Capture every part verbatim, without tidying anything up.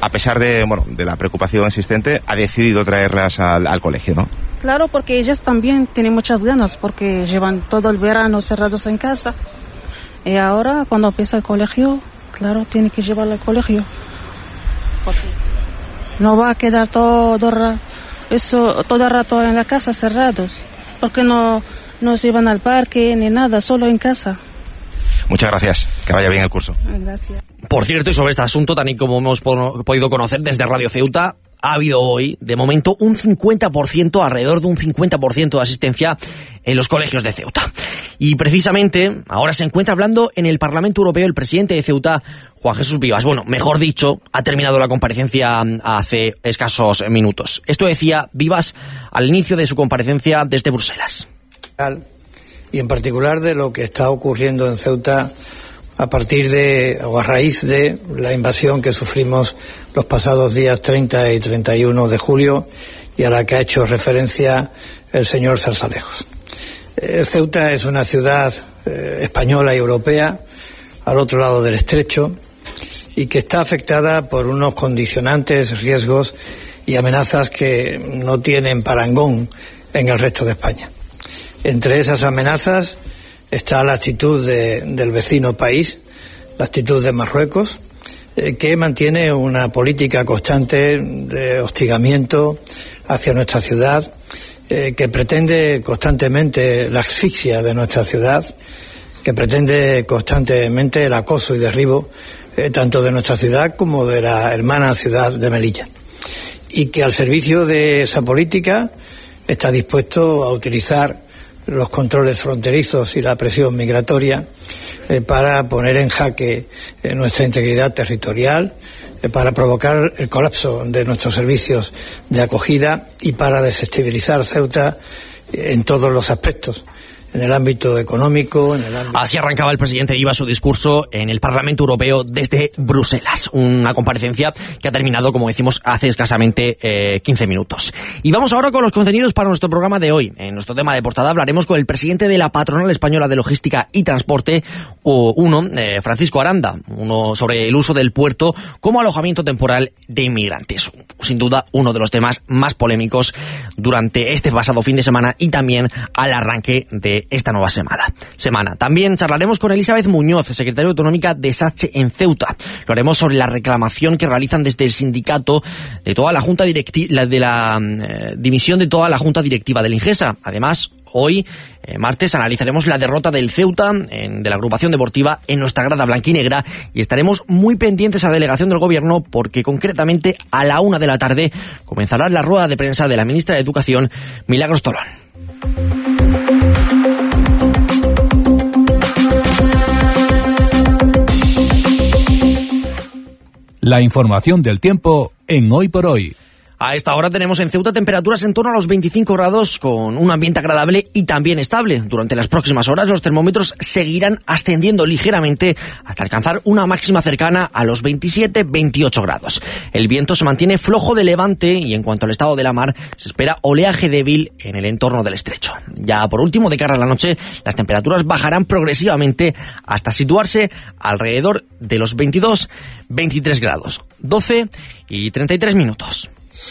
a pesar de, bueno, de la preocupación existente, ha decidido traerlas al, al colegio, ¿no? Claro, porque ellas también tienen muchas ganas, porque llevan todo el verano cerrados en casa. Y ahora, cuando empieza el colegio, claro, tiene que llevarla al colegio. Porque no va a quedar todo, eso, todo el rato en la casa cerrados. Porque no nos llevan al parque ni nada, solo en casa. Muchas gracias, que vaya bien el curso. Gracias. Por cierto, y sobre este asunto, tan y como hemos podido conocer desde Radio Ceuta, ha habido hoy, de momento, un cincuenta por ciento, alrededor de un cincuenta por ciento de asistencia en los colegios de Ceuta. Y precisamente, ahora se encuentra hablando en el Parlamento Europeo el presidente de Ceuta, Juan Jesús Vivas. Bueno, mejor dicho, ha terminado la comparecencia hace escasos minutos. Esto decía Vivas al inicio de su comparecencia desde Bruselas. Y en particular de lo que está ocurriendo en Ceuta a partir de, o a raíz de la invasión que sufrimos los pasados días treinta y treinta y uno de julio y a la que ha hecho referencia el señor Zarzalejos. Eh, Ceuta es una ciudad eh, española y europea al otro lado del estrecho y que está afectada por unos condicionantes, riesgos y amenazas que no tienen parangón en el resto de España. Entre esas amenazas está la actitud de, del vecino país, la actitud de Marruecos, eh, que mantiene una política constante de hostigamiento hacia nuestra ciudad, eh, que pretende constantemente la asfixia de nuestra ciudad, que pretende constantemente el acoso y derribo eh, tanto de nuestra ciudad como de la hermana ciudad de Melilla. Y que al servicio de esa política está dispuesto a utilizar los controles fronterizos y la presión migratoria eh, para poner en jaque eh, nuestra integridad territorial, eh, para provocar el colapso de nuestros servicios de acogida y para desestabilizar Ceuta eh, en todos los aspectos. En el ámbito económico, en el ámbito... Así arrancaba el presidente Vivas su discurso en el Parlamento Europeo desde Bruselas. Una comparecencia que ha terminado, como decimos, hace escasamente eh, quince minutos. Y vamos ahora con los contenidos para nuestro programa de hoy. En nuestro tema de portada hablaremos con el presidente de la Patronal Española de Logística y Transporte, o uno, eh, Francisco Aranda, uno sobre el uso del puerto como alojamiento temporal de inmigrantes. Sin duda, uno de los temas más polémicos durante este pasado fin de semana y también al arranque de esta nueva semana. semana. También charlaremos con Elizabeth Muñoz, secretaria autonómica de SATSE en Ceuta. Lo haremos sobre la reclamación que realizan desde el sindicato de toda la junta directiva, de la eh, dimisión de toda la junta directiva del Ingesa. Además, hoy, eh, martes, analizaremos la derrota del Ceuta, en, de la agrupación deportiva, en nuestra grada blanquinegra y estaremos muy pendientes a delegación del gobierno porque concretamente a la una de la tarde comenzará la rueda de prensa de la ministra de Educación, Milagros Tolón. La información del tiempo en Hoy por Hoy. A esta hora tenemos en Ceuta temperaturas en torno a los veinticinco grados con un ambiente agradable y también estable. Durante las próximas horas los termómetros seguirán ascendiendo ligeramente hasta alcanzar una máxima cercana a los veintisiete veintiocho grados. El viento se mantiene flojo de levante y en cuanto al estado de la mar se espera oleaje débil en el entorno del estrecho. Ya por último, de cara a la noche, las temperaturas bajarán progresivamente hasta situarse alrededor de los veintidós veintitrés grados. doce y treinta y tres minutos.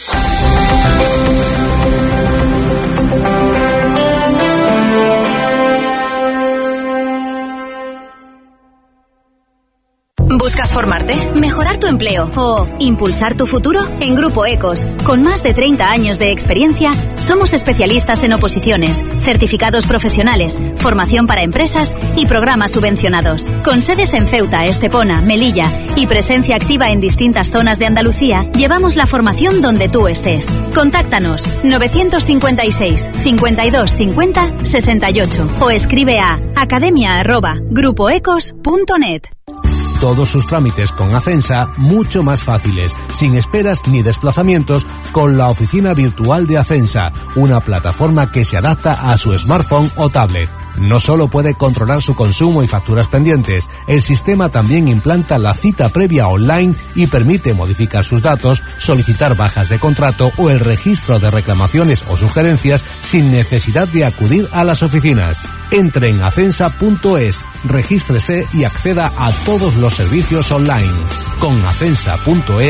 ¿Buscas formarte, mejorar tu empleo o impulsar tu futuro? En Grupo Ecos, con más de treinta años de experiencia, somos especialistas en oposiciones, certificados profesionales, formación para empresas y programas subvencionados. Con sedes en Ceuta, Estepona, Melilla y presencia activa en distintas zonas de Andalucía, llevamos la formación donde tú estés. Contáctanos novecientos cincuenta y seis, cincuenta y dos cincuenta, sesenta y ocho o escribe a academia arroba grupoecos punto net. Todos sus trámites con Acensa mucho más fáciles, sin esperas ni desplazamientos, con la oficina virtual de Acensa, una plataforma que se adapta a su smartphone o tablet. No solo puede controlar su consumo y facturas pendientes, el sistema también implanta la cita previa online y permite modificar sus datos, solicitar bajas de contrato o el registro de reclamaciones o sugerencias sin necesidad de acudir a las oficinas. Entre en acensa punto es, regístrese y acceda a todos los servicios online. Con acensa punto es